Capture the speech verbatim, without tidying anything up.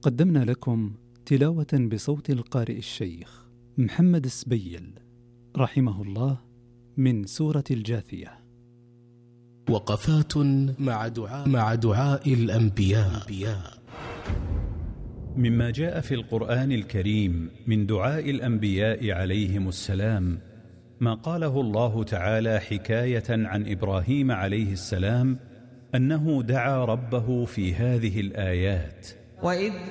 قدمنا لكم تلاوة بصوت القارئ الشيخ محمد السبيل رحمه الله من سورة الجاثية. وقفات مع دعاء, مع دعاء الأنبياء. مما جاء في القرآن الكريم من دعاء الأنبياء عليهم السلام ما قاله الله تعالى حكاية عن إبراهيم عليه السلام أنه دعا ربه في هذه الآيات: وإذ